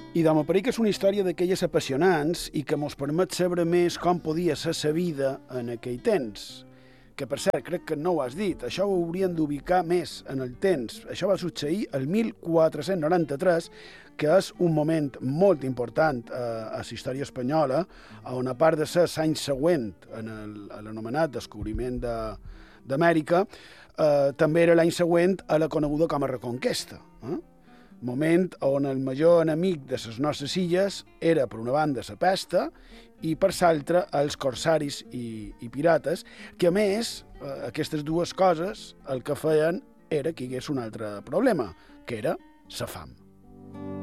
I de m'apareix que és una història d'aquelles apassionants i que mos permet saber més com podia ser la vida en aquell temps. Que, per cert, crec que no ho has dit, això ho haurien d'ubicar més en el temps. Això va succeir el 1493, que és un moment molt important a la història espanyola, on a part de ser l'any següent a l'anomenat descobriment d'Amèrica, també era l'any següent a la coneguda com a Reconquesta. Moment on el major enemic de les nostres illes era, per una banda, la pesta i, per l'altra, els corsaris i pirates, que, a més, aquestes dues coses el que feien era que hi hagués un altre problema, que era la fam.